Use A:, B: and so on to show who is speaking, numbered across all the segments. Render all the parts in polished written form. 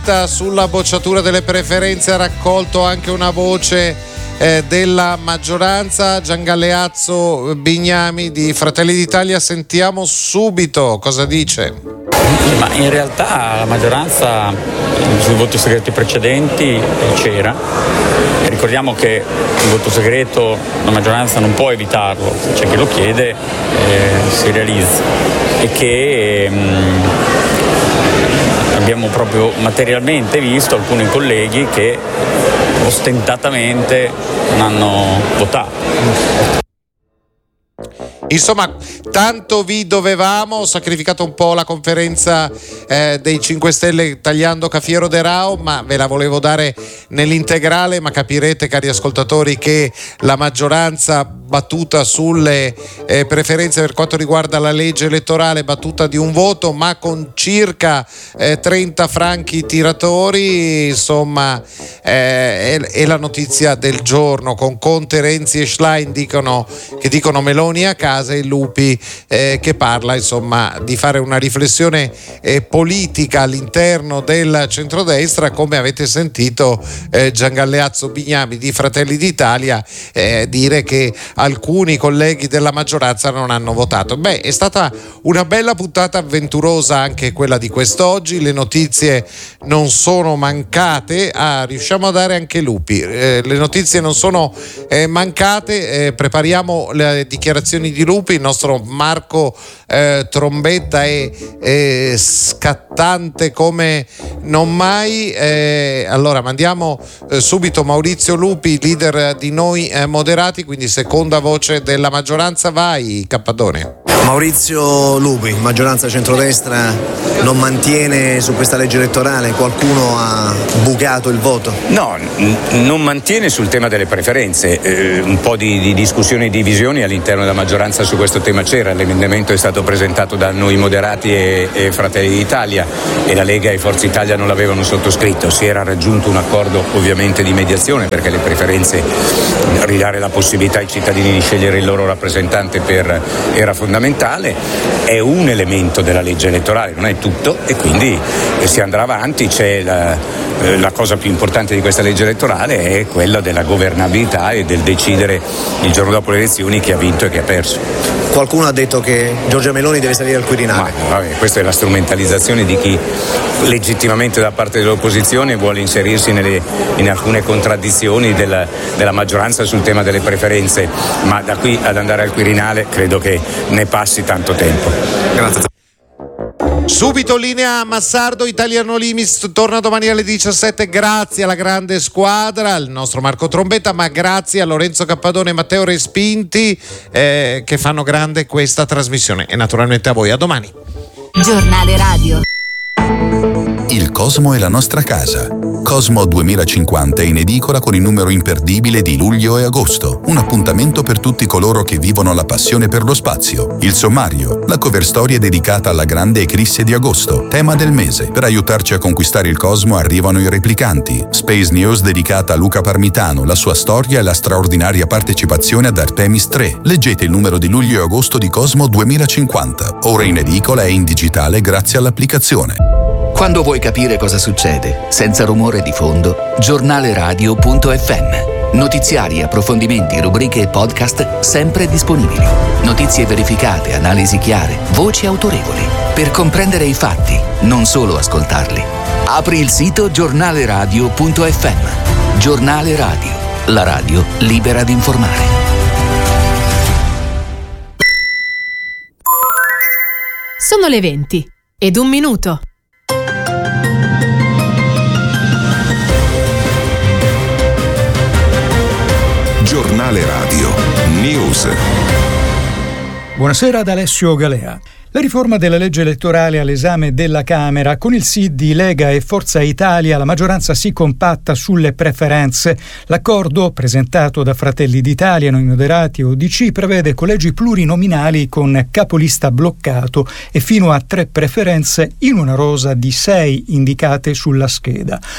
A: Trombetta sulla bocciatura delle preferenze ha raccolto anche una voce della maggioranza. Gian Galeazzo Bignami di Fratelli d'Italia, sentiamo subito cosa dice.
B: Ma in realtà la maggioranza sui voti segreti precedenti c'era. Ricordiamo che il voto segreto la maggioranza non può evitarlo, se c'è chi lo chiede si realizza, e che abbiamo proprio materialmente visto alcuni colleghi che ostentatamente non hanno votato.
A: Insomma, tanto vi dovevamo. Ho sacrificato un po' la conferenza dei 5 Stelle tagliando Cafiero De Rao, ma ve la volevo dare nell'integrale. Ma capirete, cari ascoltatori, che la maggioranza battuta sulle preferenze per quanto riguarda la legge elettorale, battuta di un voto, ma con circa 30 franchi tiratori, insomma, è la notizia del giorno. Con Conte, Renzi e Schlein che dicono Meloni a casa, e Lupi che parla, insomma, di fare una riflessione politica all'interno del centrodestra. Come avete sentito Gian Galeazzo Bignami di Fratelli d'Italia dire che alcuni colleghi della maggioranza non hanno votato. È stata una bella puntata avventurosa anche quella di quest'oggi. Le notizie non sono mancate, riusciamo a dare anche Lupi, le notizie non sono mancate. Prepariamo le dichiarazioni di Lupi. Il nostro Marco Trombetta è scattante come non mai. Allora mandiamo subito Maurizio Lupi, leader di Noi Moderati, quindi seconda voce della maggioranza. Vai Cappadone.
C: Maurizio Lupi, maggioranza centrodestra non mantiene su questa legge elettorale? Qualcuno ha bucato il voto?
D: No, non mantiene sul tema delle preferenze. Un po' di discussioni e divisioni all'interno della maggioranza su questo tema c'era. L'emendamento è stato presentato da Noi Moderati e Fratelli d'Italia, e la Lega e Forza Italia non l'avevano sottoscritto. Si era raggiunto un accordo ovviamente di mediazione, perché le preferenze, ridare la possibilità ai cittadini di scegliere il loro rappresentante era fondamentale. È un elemento della legge elettorale, non è tutto, e quindi si andrà avanti. C'è la cosa più importante di questa legge elettorale è quella della governabilità e del decidere il giorno dopo le elezioni chi ha vinto e chi ha perso.
C: Qualcuno ha detto che Giorgia Meloni deve salire al Quirinale.
D: Questa è la strumentalizzazione di chi legittimamente da parte dell'opposizione vuole inserirsi in alcune contraddizioni della maggioranza sul tema delle preferenze, ma da qui ad andare al Quirinale credo che ne passi tanto tempo.
C: Grazie.
A: Subito linea Massardo. Italiano Limis torna domani alle 17. Grazie alla grande squadra, al nostro Marco Trombetta, ma grazie a Lorenzo Cappadone e Matteo Respinti che fanno grande questa trasmissione, e naturalmente a voi. A domani.
E: Giornale Radio.
F: Il Cosmo è la nostra casa. Cosmo 2050 è in edicola con il numero imperdibile di luglio e agosto. Un appuntamento per tutti coloro che vivono la passione per lo spazio. Il sommario, la cover story è dedicata alla grande eclisse di agosto, tema del mese. Per aiutarci a conquistare il Cosmo arrivano i replicanti. Space News dedicata a Luca Parmitano, la sua storia e la straordinaria partecipazione ad Artemis 3. Leggete il numero di luglio e agosto di Cosmo 2050. Ora in edicola e in digitale grazie all'applicazione.
G: Quando vuoi capire cosa succede, senza rumore di fondo, giornaleradio.fm. Notiziari, approfondimenti, rubriche e podcast sempre disponibili. Notizie verificate, analisi chiare, voci autorevoli. Per comprendere i fatti, non solo ascoltarli. Apri il sito giornaleradio.fm. Giornale Radio, la radio libera di informare.
E: Sono le 20 ed 1 minuto.
H: Giornale Radio News.
I: Buonasera ad Alessio Galea. La riforma della legge elettorale all'esame della Camera. Con il sì di Lega e Forza Italia la maggioranza si compatta sulle preferenze. L'accordo, presentato da Fratelli d'Italia, Noi Moderati e UDC, prevede collegi plurinominali con capolista bloccato e fino a 3 preferenze in una rosa di 6 indicate sulla scheda.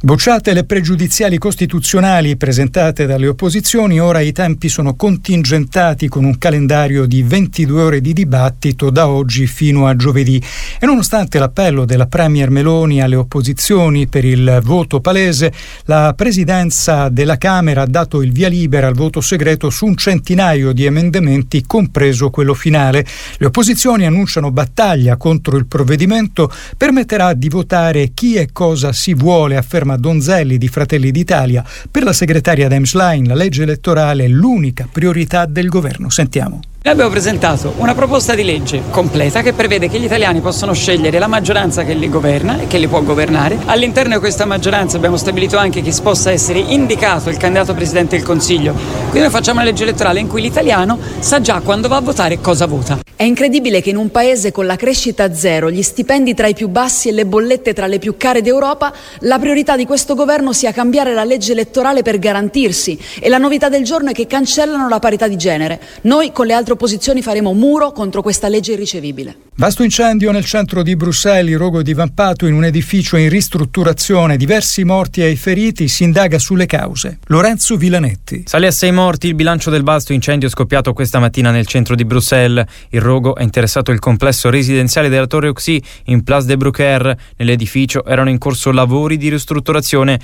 I: Bocciate le pregiudiziali costituzionali presentate dalle opposizioni, ora i tempi sono contingentati con un calendario di 22 ore di dibattito da oggi fino a giovedì. E nonostante l'appello della Premier Meloni alle opposizioni per il voto palese, la Presidenza della Camera ha dato il via libera al voto segreto su un centinaio di emendamenti, compreso quello finale. Le opposizioni annunciano battaglia contro il provvedimento, permetterà di votare chi e cosa si vuole, afferma Donzelli di Fratelli d'Italia. Per la segretaria Dem Schlein la legge elettorale è l'unica priorità del governo. Sentiamo.
J: Noi abbiamo presentato una proposta di legge completa che prevede che gli italiani possono scegliere la maggioranza che li governa e che li può governare. All'interno di questa maggioranza abbiamo stabilito anche che possa essere indicato il candidato Presidente del Consiglio. Quindi noi facciamo una legge elettorale in cui l'italiano sa già quando va a votare cosa vota.
K: È incredibile che in un paese con la crescita zero, gli stipendi tra i più bassi e le bollette tra le più care d'Europa, la priorità di questo governo sia cambiare la legge elettorale per garantirsi. E la novità del giorno è che cancellano la parità di genere. Noi con le altre opposizioni faremo muro contro questa legge irricevibile.
I: Vasto incendio nel centro di Bruxelles, il rogo è divampato in un edificio in ristrutturazione, diversi morti e feriti, si indaga sulle cause. Lorenzo Villanetti.
L: Sale a 6 morti il bilancio del vasto incendio scoppiato questa mattina nel centro di Bruxelles. Il rogo ha interessato il complesso residenziale della Torre Oxy in Place de Brucker. Nell'edificio erano in corso lavori di ristrutturazione,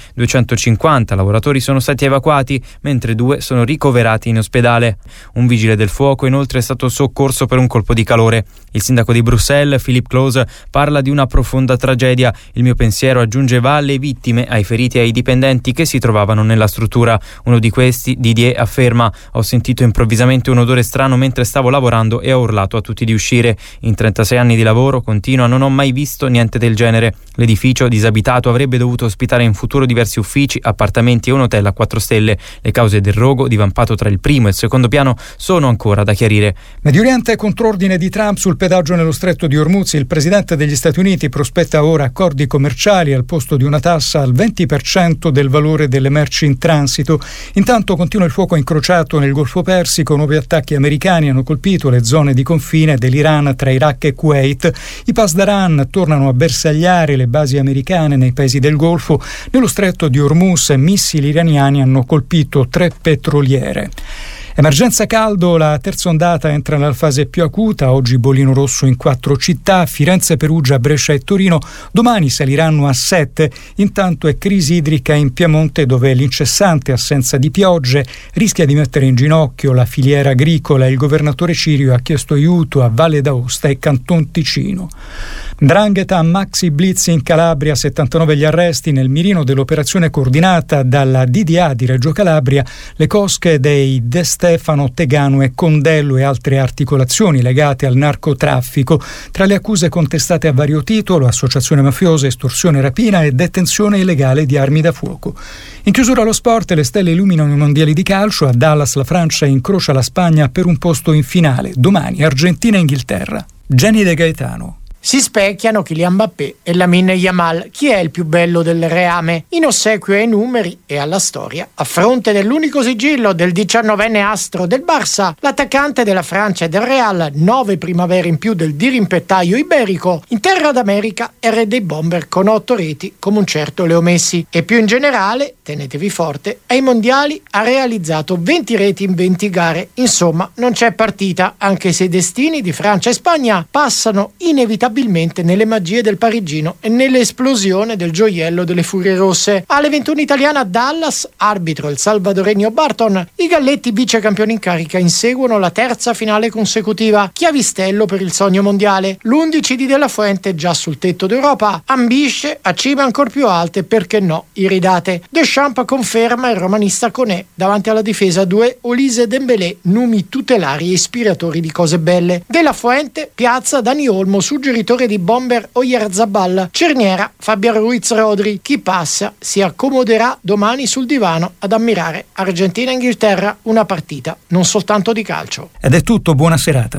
L: 250 lavoratori sono stati evacuati, mentre 2 sono ricoverati in ospedale. Un vigile del fuoco inoltre è stato soccorso per un colpo di calore. Il sindaco di Bruxelles, Philippe Close, parla di una profonda tragedia. Il mio pensiero, aggiunge, va alle vittime, ai feriti e ai dipendenti che si trovavano nella struttura. Uno di questi, Didier, afferma: ho sentito improvvisamente un odore strano mentre stavo lavorando e ho urlato a tutti di uscire. In 36 anni di lavoro, continua, non ho mai visto niente del genere. L'edificio disabitato avrebbe dovuto ospitare in futuro diversi uffici, appartamenti e un hotel a 4 stelle. Le cause del rogo, divampato tra il primo e il secondo piano, sono ancora da chiarire.
I: Medio Oriente, contrordine di Trump sul pedaggio nello stretto di Hormuz. Il presidente degli Stati Uniti prospetta ora accordi commerciali al posto di una tassa al 20% del valore delle merci in transito. Intanto continua il fuoco incrociato nel Golfo Persico. Nuovi attacchi americani hanno colpito le zone di confine dell'Iran tra Iraq e Kuwait. I Pasdaran tornano a bersagliare le basi americane nei paesi del Golfo. Nello stretto di Hormuz missili iraniani hanno colpito 3 petroliere. Emergenza caldo, la terza ondata entra nella fase più acuta. Oggi bollino rosso in 4 città, Firenze, Perugia, Brescia e Torino. Domani saliranno a 7. Intanto è crisi idrica in Piemonte, dove l'incessante assenza di piogge rischia di mettere in ginocchio la filiera agricola. Il governatore Cirio ha chiesto aiuto a Valle d'Aosta e Canton Ticino. 'Ndrangheta, maxi blitz in Calabria, 79 gli arresti nel mirino dell'operazione coordinata dalla DDA di Reggio Calabria. Le cosche dei De Stefano, Tegano e Condello e altre articolazioni legate al narcotraffico. Tra le accuse contestate a vario titolo: associazione mafiosa, estorsione, rapina e detenzione illegale di armi da fuoco. In chiusura allo sport, le stelle illuminano i mondiali di calcio. A Dallas la Francia incrocia la Spagna per un posto in finale. Domani Argentina e Inghilterra. Jenny De Gaetano.
M: Si specchiano Kylian Mbappé e Lamine Yamal. Chi è il più bello del reame? In ossequio ai numeri e alla storia, a fronte dell'unico sigillo del 19enne astro del Barça, l'attaccante della Francia e del Real, 9 primavere in più del dirimpettaio iberico, in terra d'America è re dei bomber con 8 reti come un certo Leo Messi. E più in generale, tenetevi forte, ai mondiali ha realizzato 20 reti in 20 gare. Insomma, non c'è partita, anche se i destini di Francia e Spagna passano inevitabilmente nelle magie del parigino e nell'esplosione del gioiello delle Furie Rosse. Alle 21 italiane a Dallas, arbitro il salvadoregno Barton, i galletti vicecampioni in carica inseguono la terza finale consecutiva, chiavistello per il sogno mondiale. L'11 di De La Fuente, già sul tetto d'Europa, ambisce a cime ancor più alte, perché no, iridate. Deschamps conferma il romanista Koné davanti alla difesa 2 Olise Dembélé, numi tutelari e ispiratori di cose belle. De La Fuente piazza Dani Olmo, suggeritore di bomber Oyarzabal, cerniera Fabian Ruiz Rodri. Chi passa si accomoderà domani sul divano ad ammirare Argentina-Inghilterra, una partita non soltanto di calcio.
I: Ed è tutto, buona serata.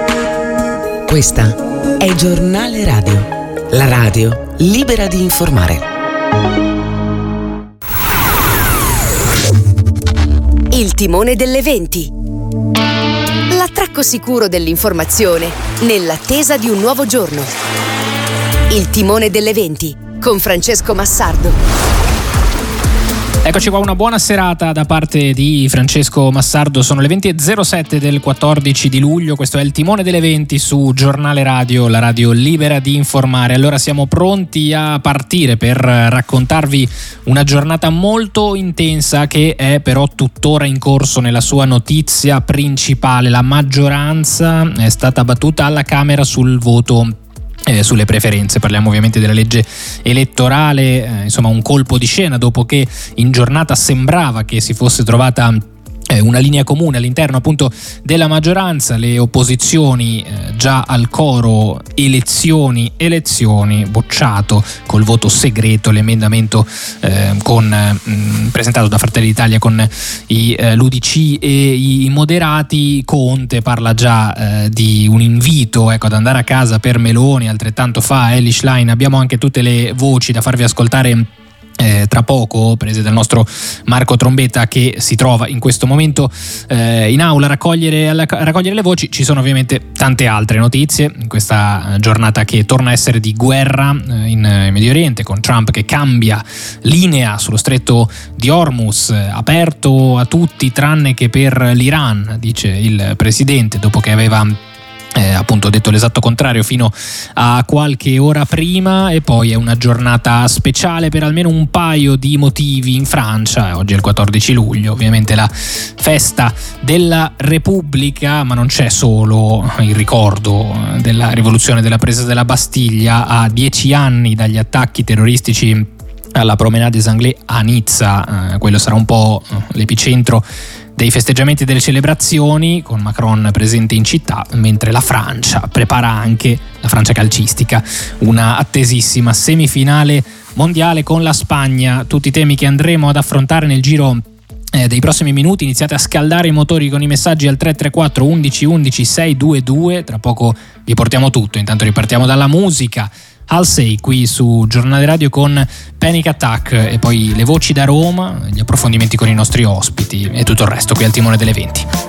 N: Questa è Giornale Radio, la radio libera di informare.
O: Il timone delle 20. L'attracco sicuro dell'informazione nell'attesa di un nuovo giorno. Il timone delle 20, con Francesco Massardo.
P: Eccoci qua, una buona serata da parte di Francesco Massardo. Sono le 20.07 del 14 di luglio, questo è il Timone delle 20 su Giornale Radio, la radio libera di informare. Allora siamo pronti a partire per raccontarvi una giornata molto intensa che è però tuttora in corso nella sua notizia principale. La maggioranza è stata battuta alla Camera sul voto sulle preferenze. Parliamo ovviamente della legge elettorale, insomma un colpo di scena dopo che in giornata sembrava che si fosse trovata una linea comune all'interno appunto della maggioranza. Le opposizioni già al coro elezioni, bocciato col voto segreto l'emendamento presentato da Fratelli d'Italia con l'UDC e i moderati. Conte parla già di un invito ad andare a casa per Meloni, altrettanto fa Elly Schlein. Abbiamo anche tutte le voci da farvi ascoltare tra poco, prese dal nostro Marco Trombetta, che si trova in questo momento in aula a raccogliere le voci. Ci sono ovviamente tante altre notizie in questa giornata che torna a essere di guerra in Medio Oriente, con Trump che cambia linea sullo stretto di Hormuz, aperto a tutti tranne che per l'Iran, dice il presidente, dopo che aveva appunto detto l'esatto contrario fino a qualche ora prima. E poi è una giornata speciale per almeno un paio di motivi in Francia. Oggi è il 14 luglio, ovviamente la festa della Repubblica, ma non c'è solo il ricordo della rivoluzione della presa della Bastiglia a 10 anni dagli attacchi terroristici alla Promenade des Anglais a Nizza. Quello sarà un po' l'epicentro dei festeggiamenti e delle celebrazioni, con Macron presente in città, mentre la Francia prepara anche, la Francia calcistica, una attesissima semifinale mondiale con la Spagna. Tutti i temi che andremo ad affrontare nel giro dei prossimi minuti. Iniziate a scaldare i motori con i messaggi al 334 11 11 622. Tra poco vi portiamo tutto, intanto ripartiamo dalla musica. Halsey qui su Giornale Radio con Panic Attack, e poi le voci da Roma, gli approfondimenti con i nostri ospiti e tutto il resto qui al Timone delle 20.